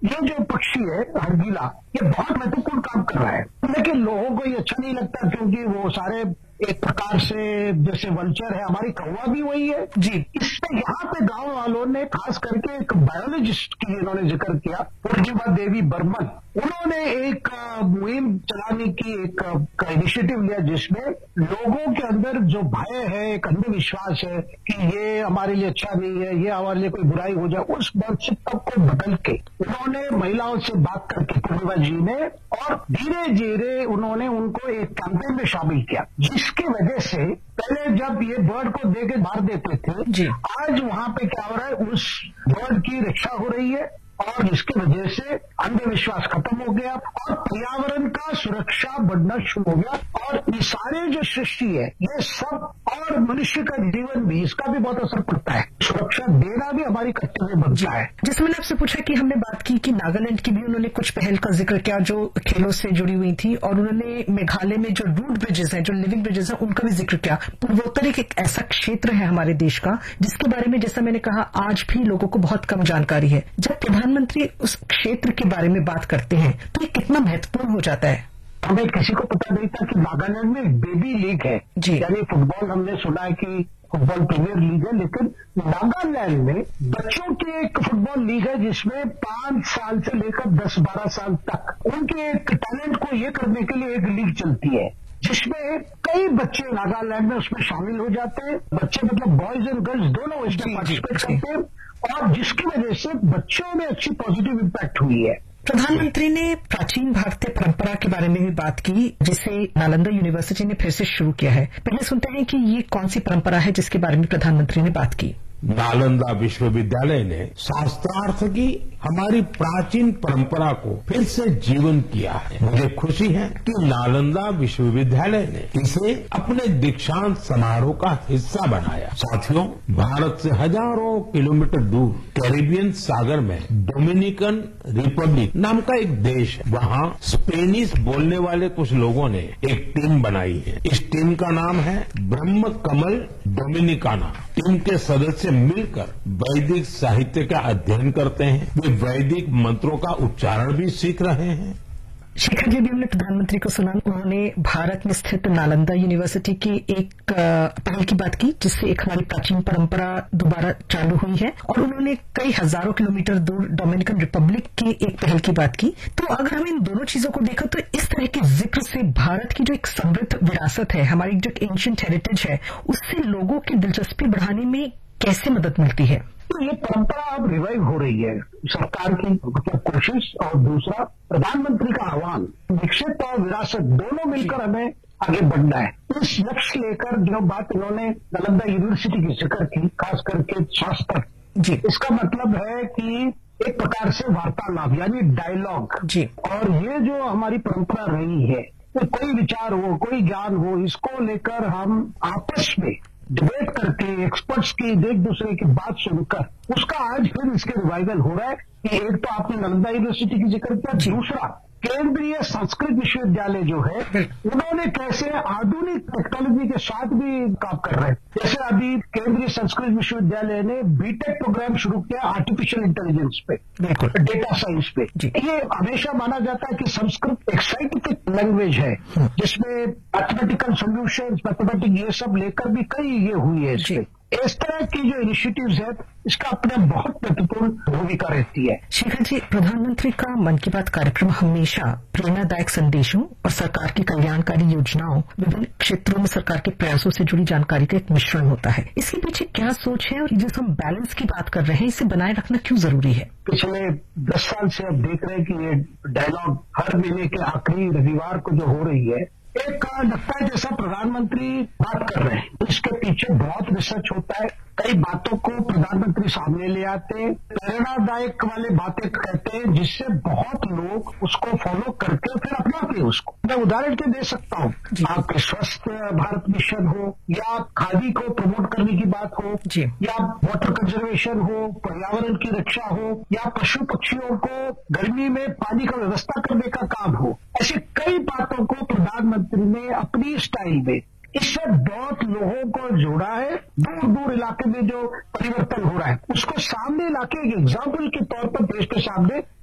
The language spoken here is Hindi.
ये जो पक्षी है हरगिला, ये बहुत महत्वपूर्ण काम कर रहा है, लेकिन लोगों को ये अच्छा नहीं लगता क्योंकि वो सारे एक प्रकार से जैसे वल्चर है, हमारी कौवा भी वही है जी। इससे यहाँ पे गांव वालों ने खास करके एक बायोलॉजिस्ट की इन्होंने जिक्र किया, पूर्णिमा देवी बर्मन, उन्होंने एक मुहिम चलाने की एक इनिशिएटिव लिया जिसमें लोगों के अंदर जो भय है, एक अंधविश्वास है कि ये हमारे लिए अच्छा नहीं है, ये हमारे लिए कोई बुराई हो जाए, उस मानसिकता को बदल के उन्होंने महिलाओं से बात करके पूर्णिमा जी ने, और धीरे धीरे उन्होंने उनको एक कैंपेन में शामिल किया, जिसकी वजह से पहले जब ये बर्ड को दे के मार देते थे जी, आज वहां पे क्या हो रहा है, उस बर्ड की रक्षा हो रही है और जिसकी वजह से अंधविश्वास खत्म हो गया और पर्यावरण का सुरक्षा बढ़ना शुरू हो गया। और ये सारे जो सृष्टि है ये सब और मनुष्य का जीवन भी, इसका भी बहुत असर पड़ता है, सुरक्षा देना भी हमारी कर्तव्य बनता है। जैसे मैंने आपसे पूछा कि हमने बात की कि नागालैंड की भी उन्होंने कुछ पहल का जिक्र किया जो खेलों से जुड़ी हुई थी, और उन्होंने मेघालय में जो रूट ब्रिजेस हैं, जो लिविंग ब्रिजेस हैं, उनका भी जिक्र किया। पूर्वोत्तर एक ऐसा क्षेत्र है हमारे देश का जिसके बारे में, जैसा मैंने कहा, आज भी लोगों को बहुत कम जानकारी है। जब प्रधानमंत्री उस क्षेत्र के बारे में बात करते हैं तो ये कितना महत्वपूर्ण हो जाता है? हमें किसी को पता नहीं था कि नागालैंड में एक बेबी लीग है जी, यानी फुटबॉल हमने सुना है कि फुटबॉल प्रीमियर लीग है, लेकिन नागालैंड में बच्चों की एक फुटबॉल लीग है जिसमें 5 साल से लेकर 10-12 साल तक उनके एक टैलेंट को ये करने के लिए एक लीग चलती है, जिसमें कई बच्चे नागालैंड में उसमें शामिल हो जाते हैं। बच्चे मतलब बॉयज एंड गर्ल्स दोनों इसमें पार्टिसिपेट करते हैं, और जिसकी वजह से बच्चों में अच्छी पॉजिटिव इम्पैक्ट हुई है। प्रधानमंत्री ने प्राचीन भारतीय परंपरा के बारे में भी बात की, जिसे नालंदा यूनिवर्सिटी ने फिर से शुरू किया है। पहले सुनते हैं कि ये कौन सी परंपरा है जिसके बारे में प्रधानमंत्री ने बात की। नालंदा विश्वविद्यालय ने शास्त्रार्थ की हमारी प्राचीन परंपरा को फिर से जीवन किया है। मुझे खुशी है कि नालंदा विश्वविद्यालय ने इसे अपने दीक्षांत समारोह का हिस्सा बनाया। साथियों, भारत से हजारों किलोमीटर दूर कैरिबियन सागर में डोमिनिकन रिपब्लिक नाम का एक देश है। वहाँ स्पेनिश बोलने वाले कुछ लोगों ने एक टीम बनाई है। इस टीम का नाम है ब्रह्म कमल डोमिनिकाना। टीम के सदस्य मिलकर वैदिक साहित्य का अध्ययन करते हैं, वे वैदिक मंत्रों का उच्चारण भी सीख रहे हैं। शेखर जी, भी हमने प्रधानमंत्री को सुना, उन्होंने भारत में स्थित नालंदा यूनिवर्सिटी की एक पहल की बात की जिससे एक हमारी प्राचीन परंपरा दोबारा चालू हुई है, और उन्होंने कई हजारों किलोमीटर दूर डोमिनिकन रिपब्लिक की एक पहल की बात की। तो अगर हम इन दोनों चीजों को देखें तो इस तरह के जिक्र से भारत की जो एक समृद्ध विरासत है, हमारी जो एंशिएंट हेरिटेज है, उससे लोगों की दिलचस्पी बढ़ाने में कैसे मदद मिलती है? तो ये परंपरा अब रिवाइव हो रही है, सरकार की मतलब कोशिश और दूसरा प्रधानमंत्री का आह्वान, विकसित और विरासत दोनों मिलकर हमें आगे बढ़ना है। इस लक्ष्य लेकर जो बात इन्होंने नालंदा यूनिवर्सिटी की जिक्र की, खास करके शास्त्र जी, इसका मतलब है कि एक प्रकार से वार्तालाप यानी डायलॉग जी, और ये जो हमारी परंपरा रही है, तो कोई विचार हो, कोई ज्ञान हो, इसको लेकर हम आपस में डिबेट करके एक्सपर्ट्स की एक दूसरे की बात सुनकर उसका आज फिर इसके रिवाइवल हो रहा है कि एक तो आपने नालंदा यूनिवर्सिटी की जिक्र किया, दूसरा केंद्रीय संस्कृत विश्वविद्यालय जो है उन्होंने कैसे आधुनिक टेक्नोलॉजी के साथ भी काम कर रहे हैं। जैसे अभी केंद्रीय संस्कृत विश्वविद्यालय ने बीटेक प्रोग्राम शुरू किया आर्टिफिशियल इंटेलिजेंस पे, डेटा साइंस पे। ये हमेशा माना जाता है कि संस्कृत एक साइंटिफिक लैंग्वेज है जिसमें मैथमेटिकल सोल्यूशंस, मैथमेटिक ये सब लेकर भी कई ये हुई है इसमें। इस तरह की जो इनिशिएटिव्स है इसका अपने बहुत महत्वपूर्ण भूमिका रहती है। शेखर जी, प्रधानमंत्री का मन की बात कार्यक्रम हमेशा प्रेरणादायक संदेशों और सरकार की कल्याणकारी योजनाओं, विभिन्न क्षेत्रों में सरकार के प्रयासों से जुड़ी जानकारी का एक मिश्रण होता है। इसके पीछे क्या सोच है, और जिस हम बैलेंस की बात कर रहे हैं, इसे बनाए रखना क्यों जरूरी है? पिछले 10 साल से अब देख रहे हैं कि ये डायलॉग हर महीने के आखिरी रविवार को जो हो रही है, एक लगता है जैसा प्रधानमंत्री बात कर रहे हैं, इसके पीछे बहुत रिसर्च होता है, कई बातों को प्रधानमंत्री सामने ले आते हैं, प्रेरणादायक वाले बातें कहते हैं जिससे बहुत लोग उसको फॉलो करके फिर अपनाते हैं उसको। मैं उदाहरण के दे सकता हूँ, आपके स्वस्थ भारत मिशन हो, या खादी को प्रमोट करने की बात हो, या वाटर कंजर्वेशन हो, पर्यावरण की रक्षा हो, या पशु पक्षियों को गर्मी में पानी का व्यवस्था करने का काम हो, ऐसी कई बातों को प्रधानमंत्री ने अपनी स्टाइल में, इससे बहुत लोगों को जोड़ा है। दूर दूर इलाके में जो परिवर्तन हो रहा है उसको सामने लाके एक एग्जाम्पल के तौर पर देश के सामने